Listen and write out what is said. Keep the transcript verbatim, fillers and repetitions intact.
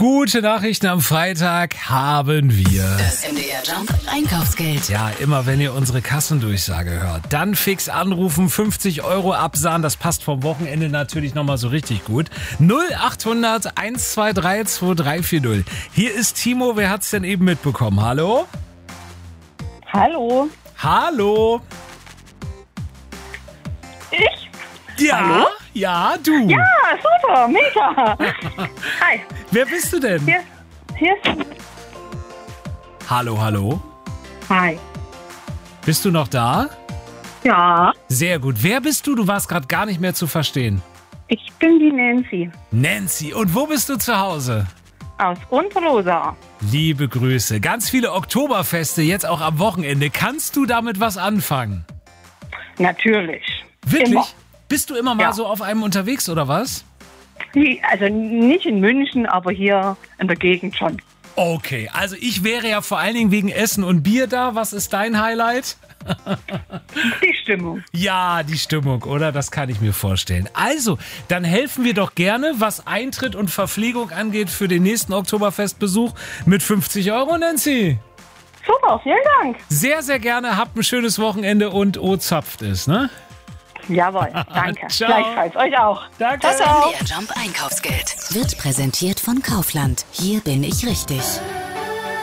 Gute Nachrichten am Freitag haben wir. Das M D R Jump Einkaufsgeld. Ja, immer wenn ihr unsere Kassendurchsage hört, dann fix anrufen, fünfzig Euro absahen. Das passt vom Wochenende natürlich nochmal so richtig gut. null achthundert eins zwei drei zwei drei vier null. Hier ist Timo, wer hat's denn eben mitbekommen? Hallo? Hallo. Hallo? Ich? Ja, Hallo? ja, du. Ja, super, mega. Hi. Wer bist du denn? Hier, hier ist... Hallo, hallo. Hi. Bist du noch da? Ja, Sehr gut. Wer bist du? Du warst gerade gar nicht mehr zu verstehen. ich bin die Nancy Nancy. Und wo bist du zu Hause? aus Unterlosa. Liebe Grüße. Ganz viele Oktoberfeste, jetzt auch am Wochenende. Kannst du damit was anfangen? Natürlich. Wirklich? Immer. Bist du immer mal Ja. so auf einem unterwegs oder was? Die- Also nicht in München, aber hier in der Gegend schon. Okay, also ich wäre ja vor allen Dingen wegen Essen und Bier da. Was ist dein Highlight? Die Stimmung. Ja, die Stimmung, oder? Das kann ich mir vorstellen. Also, dann helfen wir doch gerne, was Eintritt und Verpflegung angeht für den nächsten Oktoberfestbesuch mit fünfzig Euro, Nancy. Super, vielen Dank. Sehr, sehr gerne. Habt ein schönes Wochenende und O zapft es, ne? Jawohl, danke. Ciao. Gleichfalls, euch auch. Danke. Das M D R Jump Einkaufsgeld wird präsentiert von Kaufland. Hier bin ich richtig.